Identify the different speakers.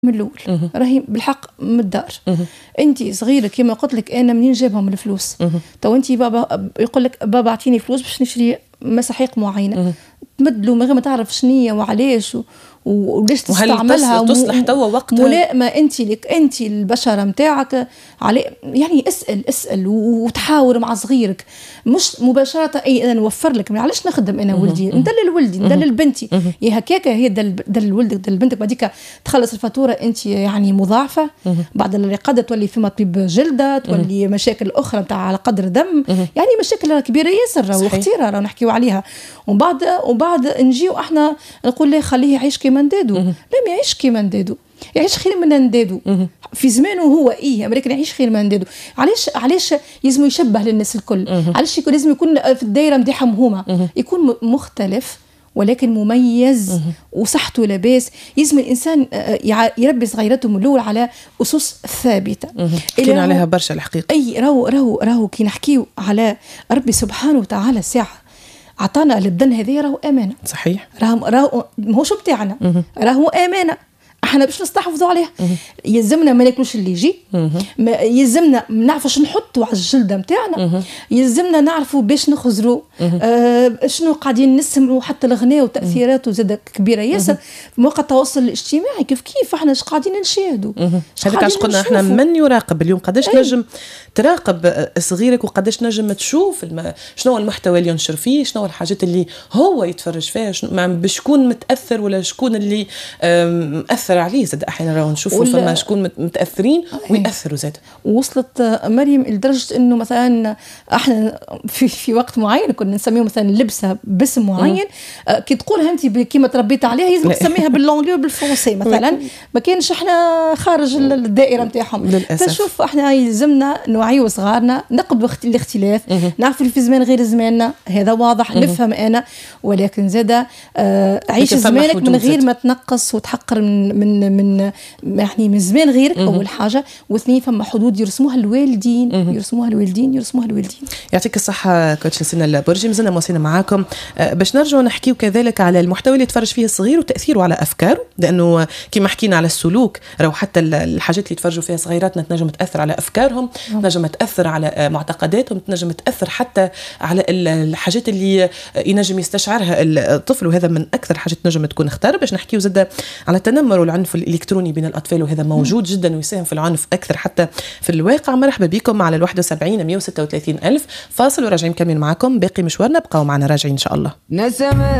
Speaker 1: من الاول راهي بالحق من الدار. انت صغيره كما قلت لك انا منين جابهم الفلوس؟ تو انت بابا يقول لك بابا اعطيني فلوس باش نشري مساحيق معينه، تمدلوا من غير ما تعرف شنية وعلاش وليش تستعملها،
Speaker 2: تصلح توا وقتها
Speaker 1: ملائمه انت البشره نتاعك عليه. يعني اسال وتحاور مع صغيرك، مش مباشره اي انا نوفر لك. علاش نخدم انا ولدي ندلل ولدي ندلل بنتي، يا هكاك هي دل ولدك دل بنتك، بعديك تخلص الفاتوره انت يعني مضاعفه. بعد اللي قد تولي فيما طبيب جلده، تولي مشاكل اخرى نتاع على قدر دم، يعني مشاكل كبيره ياسر وخطيره راه نحكيو عليها. وبعد نجيو احنا نقول له خليه يعيش كيما ندادو. لا ما يعيش كيما ندادو، يعيش خير من ندادو في زمانه هو ولكن يعيش خير من ندادو. علاش لازم يشبه للناس الكل؟ علاش لازم يكون في الدائره نتاعهم هما يكون مختلف ولكن مميز وصحته لاباس. لازم الانسان يربي صغيرته من الاول على اسس ثابته.
Speaker 2: حكينا عليها برشا الحقيقه.
Speaker 1: اي راهو كي نحكيو على ربي سبحانه وتعالى ساعه عطانا البدن هذه راهو امانه.
Speaker 2: صحيح.
Speaker 1: راهو ماهوش بتاعنا، راهو امانه احنا باش نستحفظوا عليها. يلزمنا ما ناكلوش اللي يجي، يلزمنا ما نعرفوش نحطوا على الجلده نتاعنا، يلزمنا نعرفوا باش نخزروا شنو قاعدين نسمعوا. حتى الغناء وتاثيراته زاد كبيره ياسر في مواقع التواصل الاجتماعي. كيف احنا اش قاعدين نشاهدوا.
Speaker 2: هذاك علاش قلنا احنا من يراقب اليوم قداش نجم تراقب صغيرك وقداش نجم تشوف شنو المحتوى اللي ينشر فيه، شنو الحاجات اللي هو يتفرج فيها، باش شكون متاثر ولا شكون اللي مأثر عليه. زاد احيانا راهو نشوفوا فما شكون متاثرين ويأثروا زاد.
Speaker 1: وصلت مريم لدرجه انه مثلا احنا في وقت معين كنا نسميه مثلا لبسه باسم معين، كي تقولها انت كيما تربيت عليها لازم تسميها باللونجلي وبالفرنسي مثلا، ما كانش احنا خارج الدائره نتاعهم للاسف. فشوف احنا يلزمنا نوعيو صغارنا، نقبلوا الاختلاف، نعرفوا في زمان غير زماننا، هذا واضح. نفهم انا، ولكن زاد عيش زمانك من غير ما تنقص وتحقر من يعني من زمان غيرك. اول حاجه، واثنين فما حدود يرسموها الوالدين.
Speaker 2: يعطيك الصحه كوتش نسينا البرجي. مازلنا مواصلين معاكم باش نرجعوا نحكيو كذلك على المحتوى اللي يتفرج فيه الصغير وتاثيره على افكاره، لانه كما حكينا على السلوك راهو حتى الحاجات اللي يتفرجوا فيها صغيراتنا تنجم تاثر على افكارهم، تنجم تاثر على معتقداتهم، تنجم تاثر حتى على الحاجات اللي ينجم يستشعرها الطفل. وهذا من اكثر حاجات تنجم تكون خطر. باش نحكيو زاد على التنمر والعنف الإلكتروني بين الأطفال، وهذا موجود جدا ويساهم في العنف أكثر حتى في الواقع. مرحبا بكم على 71 136 ألف. فاصل وراجعين نكمل معكم باقي مشوارنا. بقاو معنا راجعين إن شاء الله.